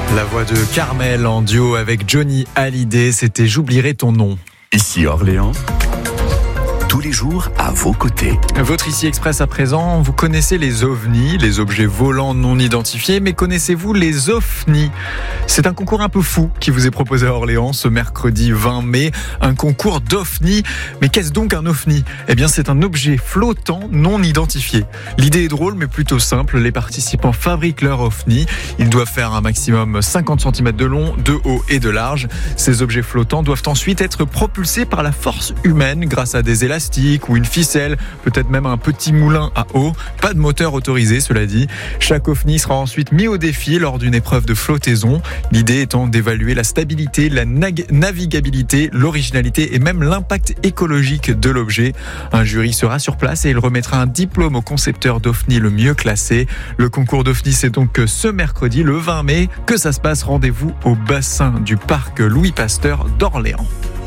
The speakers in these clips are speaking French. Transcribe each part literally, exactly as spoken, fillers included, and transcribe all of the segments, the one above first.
La voix de Carmel en duo avec Johnny Hallyday, c'était J'oublierai ton nom. Ici Orléans, tous les jours à vos côtés. Votre Ici Express à présent, vous connaissez les ovnis, les objets volants non identifiés, mais connaissez-vous les OFNI ? C'est un concours un peu fou qui vous est proposé à Orléans ce mercredi vingt mai, un concours d'OFNI. Mais qu'est-ce donc un OFNI ? Eh bien, c'est un objet flottant non identifié. L'idée est drôle, mais plutôt simple. Les participants fabriquent leur OFNI. Ils doivent faire un maximum cinquante centimètres de long, de haut et de large. Ces objets flottants doivent ensuite être propulsés par la force humaine grâce à des élastiques ou une ficelle, peut-être même un petit moulin à eau. Pas de moteur autorisé, cela dit. Chaque OFNI sera ensuite mis au défi lors d'une épreuve de flottaison. L'idée étant d'évaluer la stabilité, la nag- navigabilité, l'originalité et même l'impact écologique de l'objet. Un jury sera sur place et il remettra un diplôme au concepteur d'OFNI le mieux classé. Le concours d'OFNI, c'est donc ce mercredi, le vingt mai, que ça se passe. Rendez-vous au bassin du parc Louis Pasteur d'Orléans.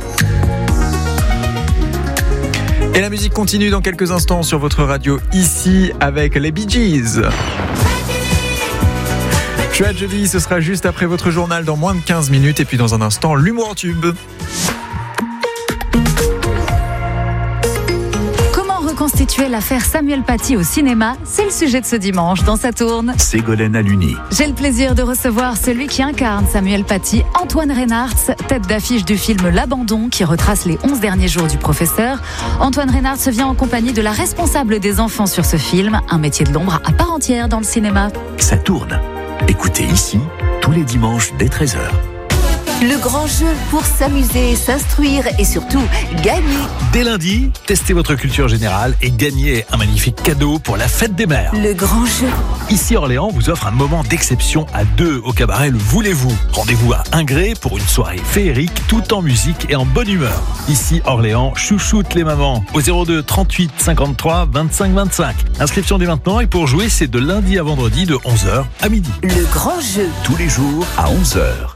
Et la musique continue dans quelques instants sur votre radio ici avec les Bee Gees. Tragedy, ce sera juste après votre journal dans moins de quinze minutes et puis dans un instant, l'humour en tube. Constituer l'affaire Samuel Paty au cinéma, c'est le sujet de ce dimanche dans Ça tourne. Ségolène Aluni. J'ai le plaisir de recevoir celui qui incarne Samuel Paty, Antoine Reynartz, tête d'affiche du film L'Abandon qui retrace les onze derniers jours du professeur. Antoine Reynartz vient en compagnie de la responsable des enfants sur ce film, un métier de l'ombre à part entière dans le cinéma. Ça tourne. Écoutez ici tous les dimanches dès treize heures. Le grand jeu pour s'amuser, s'instruire et surtout gagner. Dès lundi, testez votre culture générale et gagnez un magnifique cadeau pour la fête des mères. Le grand jeu. Ici Orléans vous offre un moment d'exception à deux au cabaret Le Voulez-vous. Rendez-vous à Ingré pour une soirée féerique tout en musique et en bonne humeur. Ici Orléans chouchoute les mamans au zéro deux trente-huit cinquante-trois vingt-cinq vingt-cinq. Inscription dès maintenant et pour jouer c'est de lundi à vendredi de onze heures à midi. Le grand jeu. Tous les jours à onze heures.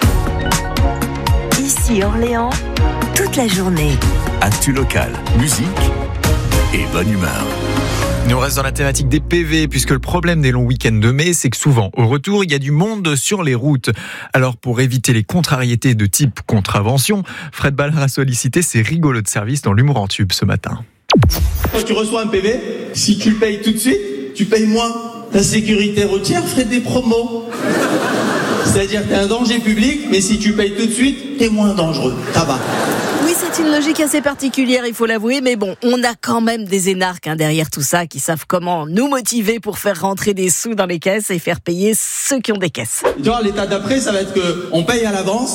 Ici Orléans, toute la journée. Actu local, musique et bonne humeur. Et on reste dans la thématique des P V puisque le problème des longs week-ends de mai, c'est que souvent, au retour, il y a du monde sur les routes. Alors pour éviter les contrariétés de type contravention, Fred Ballard a sollicité ses rigolos de service dans l'humour en tube ce matin. Quand tu reçois un P V, si tu le payes tout de suite, tu payes moins. La sécurité routière ferait des promos. C'est-à-dire que t'es un danger public, mais si tu payes tout de suite, t'es moins dangereux. Ça va. Oui, c'est une logique assez particulière, il faut l'avouer, mais bon, on a quand même des énarques hein, derrière tout ça qui savent comment nous motiver pour faire rentrer des sous dans les caisses et faire payer ceux qui ont des caisses. Tu vois, l'état d'après, ça va être qu'on paye à l'avance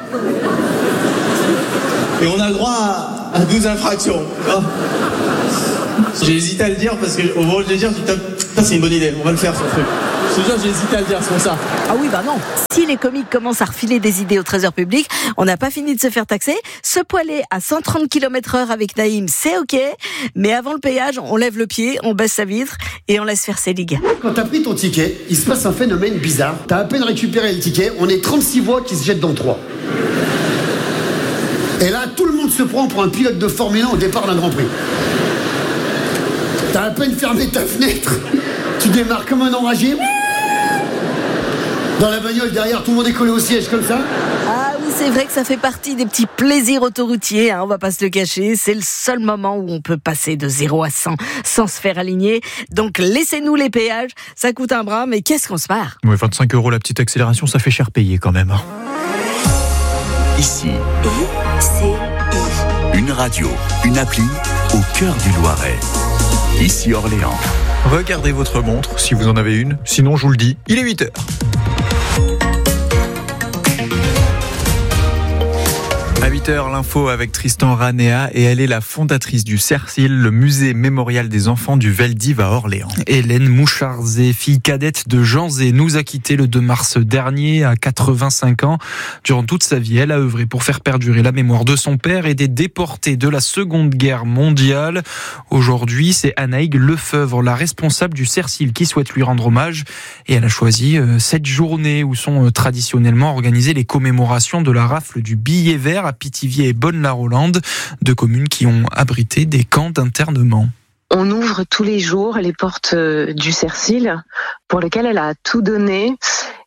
et on a le droit à, à douze infractions. J'ai hésité à le dire parce qu'au moment de le dire, je me dis, putain, c'est une bonne idée, on va le faire ce truc. Je te jure, j'ai hésité à le dire, c'est pour ça. Ah oui, bah non. Si les comiques commencent à refiler des idées au trésor public, on n'a pas fini de se faire taxer. Se poiler à cent trente kilomètres heure avec Naïm, c'est ok. Mais avant le péage, on lève le pied, on baisse sa vitre et on laisse faire ses ligues. Quand t'as pris ton ticket, il se passe un phénomène bizarre. T'as à peine récupéré le ticket, on est trente-six voix qui se jettent dans le trois. Et là, tout le monde se prend pour un pilote de Formule un au départ d'un Grand Prix. T'as à peine fermé ta fenêtre, tu démarres comme un enragé. Dans la bagnole derrière, tout le monde est collé au siège comme ça. Ah oui, c'est vrai que ça fait partie des petits plaisirs autoroutiers, hein, on va pas se le cacher. C'est le seul moment où on peut passer de zéro à cent sans se faire aligner. Donc laissez-nous les péages, ça coûte un bras, mais qu'est-ce qu'on se marre. Ouais, vingt-cinq euros la petite accélération, ça fait cher payer quand même. Ici, I C I. une radio, une appli au cœur du Loiret. Ici Orléans. Regardez votre montre si vous en avez une, sinon je vous le dis, il est huit heures. À huit heures, l'info avec Tristan Ranea et elle est la fondatrice du CERCIL, le musée mémorial des enfants du Veldiv à Orléans. Hélène Moucharzé, fille cadette de Jean Zé, nous a quittés le deux mars dernier à quatre-vingt-cinq ans. Durant toute sa vie, elle a œuvré pour faire perdurer la mémoire de son père et des déportés de la Seconde Guerre mondiale. Aujourd'hui, c'est Anaïg Lefeuvre, la responsable du CERCIL, qui souhaite lui rendre hommage. Et elle a choisi euh, cette journée où sont euh, traditionnellement organisées les commémorations de la rafle du billet vert à Pithiviers et Bonne-la-Rolande, deux communes qui ont abrité des camps d'internement. On ouvre tous les jours les portes du CERCIL pour lesquelles elle a tout donné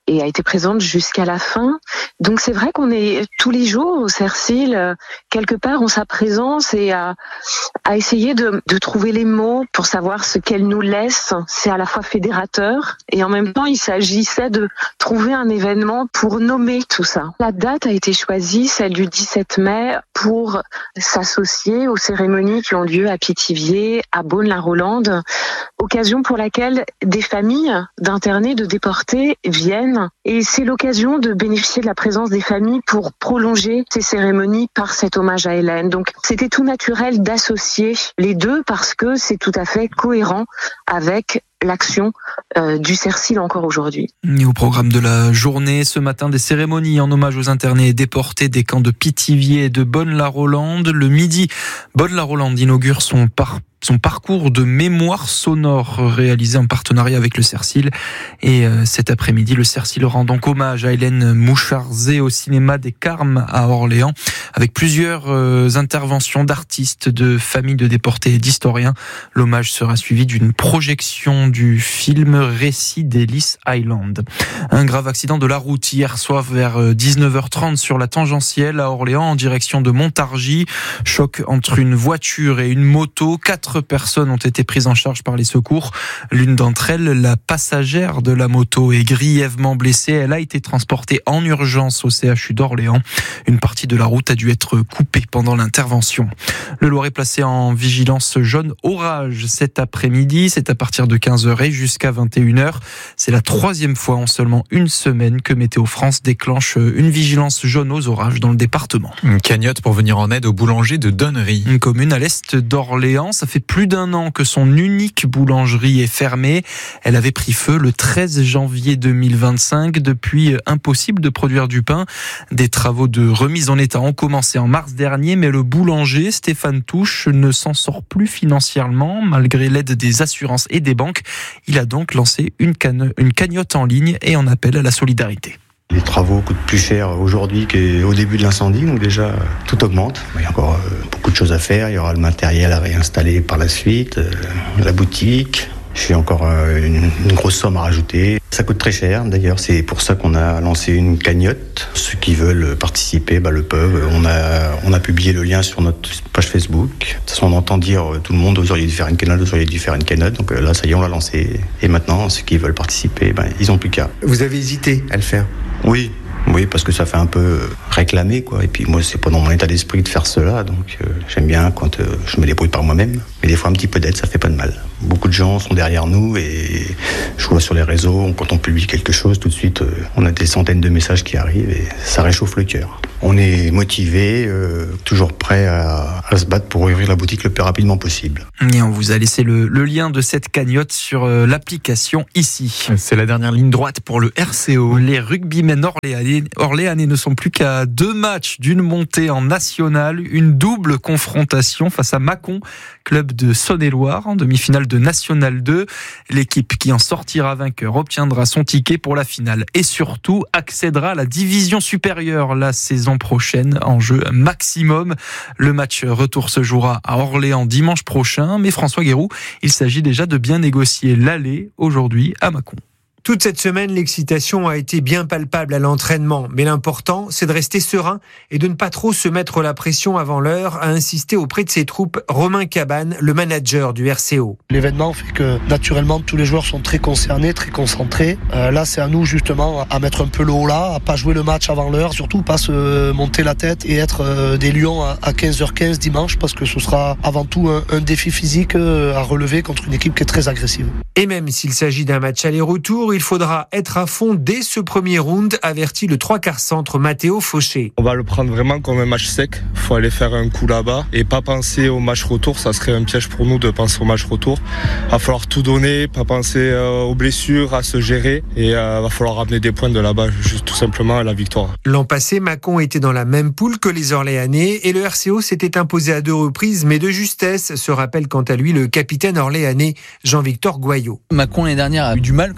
et a été présente jusqu'à la fin. Donc c'est vrai qu'on est tous les jours au CERCIL, quelque part en sa présence et à, à essayer de, de trouver les mots pour savoir ce qu'elle nous laisse. C'est à la fois fédérateur et en même temps il s'agissait de trouver un événement pour nommer tout ça. La date a été choisie, celle du dix-sept mai, pour s'associer aux cérémonies qui ont lieu à Pithiviers, à Beaune-la-Rolande, occasion pour laquelle des familles d'internés, de déportés viennent. Et c'est l'occasion de bénéficier de la présence des familles pour prolonger ces cérémonies par cet hommage à Hélène. Donc c'était tout naturel d'associer les deux parce que c'est tout à fait cohérent avec l'action euh, du CERCIL encore aujourd'hui. Et au programme de la journée, ce matin, des cérémonies en hommage aux internés déportés des camps de Pithiviers et de Beaune-la-Rolande. Le midi, Beaune-la-Rolande inaugure son parcours son parcours de mémoire sonore réalisé en partenariat avec le CERCIL. Et euh, cet après-midi, le CERCIL rend donc hommage à Hélène Moucharzé au cinéma des Carmes à Orléans, avec plusieurs euh, interventions d'artistes, de familles de déportés et d'historiens. L'hommage sera suivi d'une projection du film Récit d'Ellis Island. Un grave accident de la route hier soir vers dix-neuf heures trente sur la tangentielle à Orléans en direction de Montargis. Choc entre une voiture et une moto. Quatre personnes ont été prises en charge par les secours. L'une d'entre elles, la passagère de la moto, est grièvement blessée. Elle a été transportée en urgence au C H U d'Orléans. Une partie de la route a dû être coupée pendant l'intervention. Le Loiret placé en vigilance jaune orage cet après-midi. C'est à partir de quinze heures et jusqu'à vingt et une heures. C'est la troisième fois en seulement une semaine que Météo France déclenche une vigilance jaune aux orages dans le département. Une cagnotte pour venir en aide aux boulangers de Donnery. Une commune à l'est d'Orléans. Ça fait plus d'un an que son unique boulangerie est fermée. Elle avait pris feu le treize janvier deux mille vingt-cinq. Depuis, impossible de produire du pain. Des travaux de remise en état ont commencé en mars dernier, mais le boulanger Stéphane Touche ne s'en sort plus financièrement, malgré l'aide des assurances et des banques. Il a donc lancé une, can- une cagnotte en ligne et en appel à la solidarité. Les travaux coûtent plus cher aujourd'hui qu'au début de l'incendie, donc déjà tout augmente. Il y a encore beaucoup de choses à faire, il y aura le matériel à réinstaller par la suite, la boutique. J'ai encore une, une grosse somme à rajouter. Ça coûte très cher d'ailleurs, c'est pour ça qu'on a lancé une cagnotte. Ceux qui veulent participer bah, le peuvent. On a, on a publié le lien sur notre page Facebook. De toute façon, on entend dire tout le monde, vous auriez dû faire une cagnotte, vous auriez dû faire une cagnotte. Donc là, ça y est, on l'a lancé. Et maintenant, ceux qui veulent participer, bah, ils n'ont plus qu'à. Vous avez hésité à le faire ? Oui. Oui, parce que ça fait un peu réclamer, quoi. Et puis moi, c'est pas dans mon état d'esprit de faire cela, donc euh, j'aime bien quand euh, je me débrouille par moi-même. Mais des fois, un petit peu d'aide, ça fait pas de mal. Beaucoup de gens sont derrière nous et je vois sur les réseaux, quand on publie quelque chose, tout de suite, euh, on a des centaines de messages qui arrivent et ça réchauffe le cœur. On est motivé, euh, toujours prêt à, à se battre pour ouvrir la boutique le plus rapidement possible. Et on vous a laissé le, le lien de cette cagnotte sur euh, l'application ici. C'est la dernière ligne droite pour le R C O. Les rugbymen orléanais, orléanais ne sont plus qu'à deux matchs d'une montée en nationale. Une double confrontation face à Mâcon, club de Saône-et-Loire, en demi-finale de National deux. L'équipe qui en sortira vainqueur obtiendra son ticket pour la finale et surtout accédera à la division supérieure la saison prochaine, en jeu maximum. Le match retour se jouera à Orléans dimanche prochain, mais François Guéroux, il s'agit déjà de bien négocier l'aller aujourd'hui à Mâcon. Toute cette semaine, l'excitation a été bien palpable à l'entraînement. Mais l'important, c'est de rester serein et de ne pas trop se mettre la pression avant l'heure, a insisté auprès de ses troupes Romain Cabane, le manager du R C O. L'événement fait que naturellement tous les joueurs sont très concernés, très concentrés. Euh, là, c'est à nous justement à mettre un peu le haut là, à pas jouer le match avant l'heure, surtout pas se monter la tête et être euh, des lions à quinze heures quinze dimanche, parce que ce sera avant tout un, un défi physique à relever contre une équipe qui est très agressive. Et même s'il s'agit d'un match aller-retour, il faudra être à fond dès ce premier round, avertit le trois quarts centre Mathéo Fauché. On va le prendre vraiment comme un match sec. Il faut aller faire un coup là-bas et pas penser au match retour. Ça serait un piège pour nous de penser au match retour. Il va falloir tout donner, pas penser euh, aux blessures, à se gérer, et il euh, va falloir ramener des points de là-bas, juste tout simplement à la victoire. L'an passé, Mâcon était dans la même poule que les Orléanais et le R C O s'était imposé à deux reprises, mais de justesse, se rappelle quant à lui le capitaine orléanais Jean-Victor Goyot. Mâcon l'année dernière a eu du mal quand même sur sa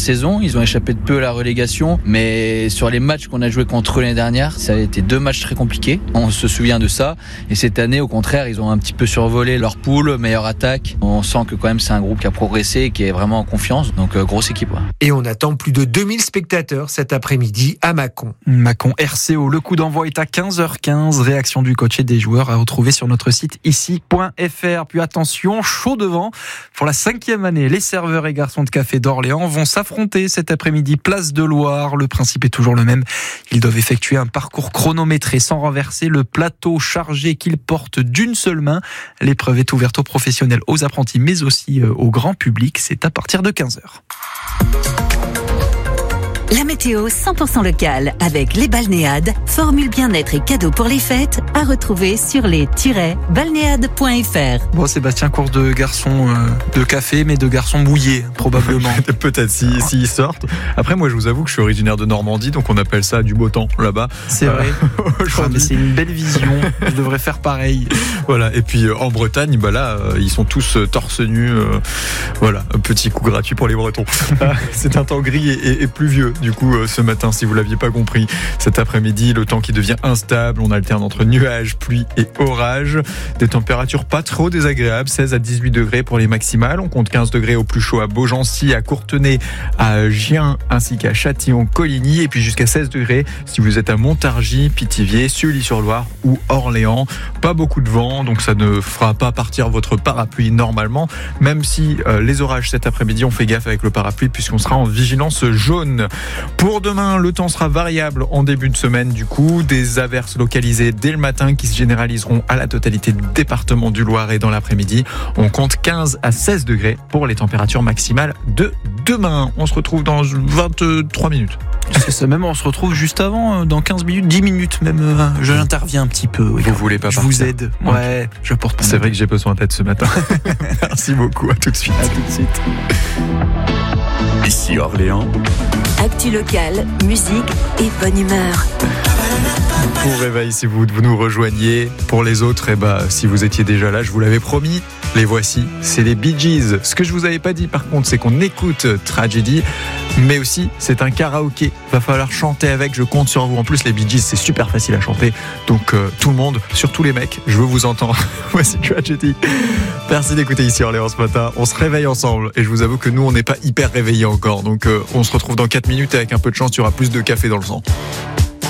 saison. Ils ont échappé de peu à la relégation, mais sur les matchs qu'on a joués contre eux l'année dernière, ça a été deux matchs très compliqués. On se souvient de ça. Et cette année, au contraire, ils ont un petit peu survolé leur poule, meilleure attaque. On sent que quand même c'est un groupe qui a progressé, qui est vraiment en confiance. Donc euh, grosse équipe. Ouais. Et on attend plus de deux mille spectateurs cet après-midi à Mâcon. Mâcon R C O. Le coup d'envoi est à quinze heures quinze. Réaction du coach et des joueurs à retrouver sur notre site ici point f r. Puis attention, chaud devant. Pour la cinquième année, les serveurs et garçons de café d'Orléans vont s'affronter cet après-midi place de Loire. Le principe est toujours le même. Ils doivent effectuer un parcours chronométré sans renverser le plateau chargé qu'ils portent d'une seule main. L'épreuve est ouverte aux professionnels, aux apprentis, mais aussi au grand public. C'est à partir de quinze heures. La météo cent pour cent locale avec les balnéades, formule bien-être et cadeaux pour les fêtes à retrouver sur les tiret balnéades point f r. Bon, Sébastien, course de garçons euh, de café, mais de garçons mouillés, probablement. Peut-être s'ils si, si sortent. Après, moi, je vous avoue que je suis originaire de Normandie, donc on appelle ça du beau temps là-bas. C'est euh, vrai. Ah, mais c'est une belle vision. Je devrais faire pareil. Voilà. Et puis euh, en Bretagne, bah là, euh, ils sont tous euh, torse nu. Euh, voilà, un petit coup gratuit pour les Bretons. C'est un temps gris et, et, et pluvieux. Du coup, euh, ce matin, si vous l'aviez pas compris, cet après-midi, le temps qui devient instable, on alterne entre nuages, pluie et orage. Des températures pas trop désagréables, seize à dix-huit degrés pour les maximales. On compte quinze degrés au plus chaud à Beaugency, à Courtenay, à Gien, ainsi qu'à Châtillon, Coligny, et puis jusqu'à seize degrés si vous êtes à Montargis, Pithiviers, Sully-sur-Loire ou Orléans. Pas beaucoup de vent, donc ça ne fera pas partir votre parapluie normalement, même si euh, les orages cet après-midi, on fait gaffe avec le parapluie puisqu'on sera en vigilance jaune. Pour demain, le temps sera variable en début de semaine du coup. Des averses localisées dès le matin qui se généraliseront à la totalité du département du Loiret dans l'après-midi. On compte quinze à seize degrés pour les températures maximales de demain. On se retrouve dans vingt-trois minutes. C'est ça, même on se retrouve juste avant, dans quinze minutes, dix minutes même. Je l'interviens un petit peu. Oui. Vous voulez pas Je partir. vous aide. Ouais, je porte. C'est vrai que j'ai besoin d'aide ce matin. Merci beaucoup. À tout de suite. À tout de suite. Ici Orléans. Actu locale, musique et bonne humeur. Pour réveil, si vous, vous nous rejoignez. Pour les autres, eh ben, si vous étiez déjà là, je vous l'avais promis. Les voici, c'est les Bee Gees. Ce que je vous avais pas dit par contre, c'est qu'on écoute Tragedy, mais aussi c'est un karaoké. Va falloir chanter avec, je compte sur vous. En plus, les Bee Gees, c'est super facile à chanter. Donc euh, tout le monde, surtout les mecs, je veux vous entendre. Voici Tragedy. Merci d'écouter ici Orléans ce matin. On se réveille ensemble et je vous avoue que nous, on n'est pas hyper réveillés encore. Donc euh, on se retrouve dans quatre minutes et avec un peu de chance, il y aura plus de café dans le sang.